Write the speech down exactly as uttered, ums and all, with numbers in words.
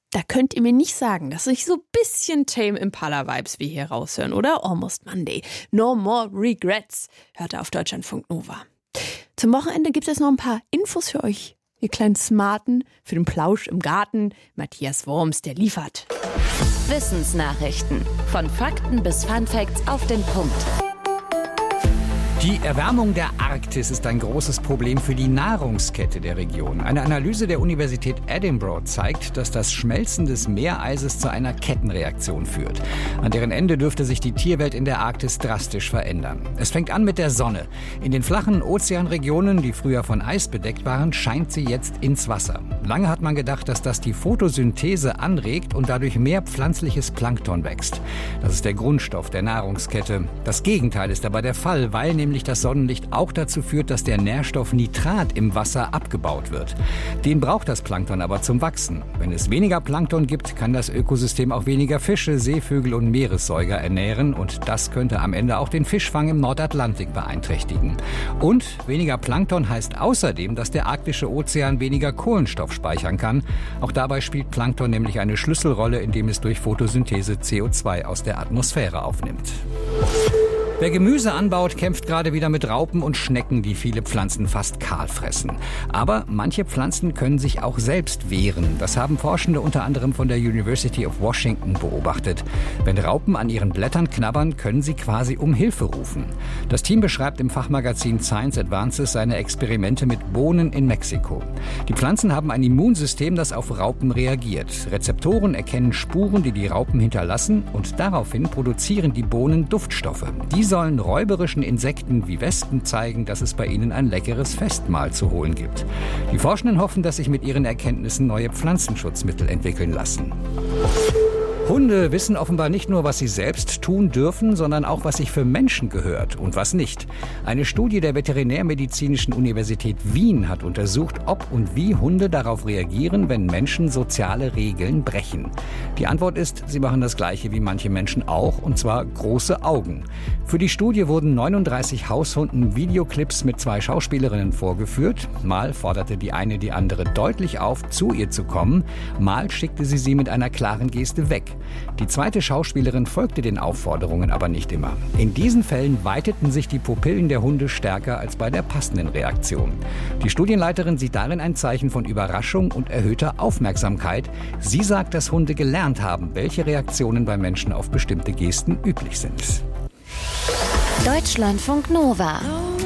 Da könnt ihr mir nicht sagen, dass ich so ein bisschen Tame Impala-Vibes wie hier raushören, oder? Almost Monday. No more regrets, hört ihr auf Deutschlandfunk Nova. Zum Wochenende gibt es noch ein paar Infos für euch, ihr kleinen Smarten, für den Plausch im Garten. Matthias Worms, der liefert. Wissensnachrichten. Von Fakten bis Funfacts auf den Punkt. Die Erwärmung der Arktis ist ein großes Problem für die Nahrungskette der Region. Eine Analyse der Universität Edinburgh zeigt, dass das Schmelzen des Meereises zu einer Kettenreaktion führt. An deren Ende dürfte sich die Tierwelt in der Arktis drastisch verändern. Es fängt an mit der Sonne. In den flachen Ozeanregionen, die früher von Eis bedeckt waren, scheint sie jetzt ins Wasser. Lange hat man gedacht, dass das die Photosynthese anregt und dadurch mehr pflanzliches Plankton wächst. Das ist der Grundstoff der Nahrungskette. Das Gegenteil ist aber der Fall, weil nämlich nämlich das Sonnenlicht auch dazu führt, dass der Nährstoff Nitrat im Wasser abgebaut wird. Den braucht das Plankton aber zum Wachsen. Wenn es weniger Plankton gibt, kann das Ökosystem auch weniger Fische, Seevögel und Meeressäuger ernähren und das könnte am Ende auch den Fischfang im Nordatlantik beeinträchtigen. Und weniger Plankton heißt außerdem, dass der arktische Ozean weniger Kohlenstoff speichern kann. Auch dabei spielt Plankton nämlich eine Schlüsselrolle, indem es durch Photosynthese C O zwei aus der Atmosphäre aufnimmt. Wer Gemüse anbaut, kämpft gerade wieder mit Raupen und Schnecken, die viele Pflanzen fast kahl fressen. Aber manche Pflanzen können sich auch selbst wehren. Das haben Forschende unter anderem von der University of Washington beobachtet. Wenn Raupen an ihren Blättern knabbern, können sie quasi um Hilfe rufen. Das Team beschreibt im Fachmagazin Science Advances seine Experimente mit Bohnen in Mexiko. Die Pflanzen haben ein Immunsystem, das auf Raupen reagiert. Rezeptoren erkennen Spuren, die die Raupen hinterlassen, und daraufhin produzieren die Bohnen Duftstoffe. Die sollen räuberischen Insekten wie Wespen zeigen, dass es bei ihnen ein leckeres Festmahl zu holen gibt. Die Forschenden hoffen, dass sich mit ihren Erkenntnissen neue Pflanzenschutzmittel entwickeln lassen. Hunde wissen offenbar nicht nur, was sie selbst tun dürfen, sondern auch, was sich für Menschen gehört und was nicht. Eine Studie der Veterinärmedizinischen Universität Wien hat untersucht, ob und wie Hunde darauf reagieren, wenn Menschen soziale Regeln brechen. Die Antwort ist, sie machen das Gleiche wie manche Menschen auch, und zwar große Augen. Für die Studie wurden neununddreißig Haushunden Videoclips mit zwei Schauspielerinnen vorgeführt. Mal forderte die eine die andere deutlich auf, zu ihr zu kommen, mal schickte sie sie mit einer klaren Geste weg. Die zweite Schauspielerin folgte den Aufforderungen aber nicht immer. In diesen Fällen weiteten sich die Pupillen der Hunde stärker als bei der passenden Reaktion. Die Studienleiterin sieht darin ein Zeichen von Überraschung und erhöhter Aufmerksamkeit. Sie sagt, dass Hunde gelernt haben, welche Reaktionen bei Menschen auf bestimmte Gesten üblich sind. Deutschlandfunk Nova.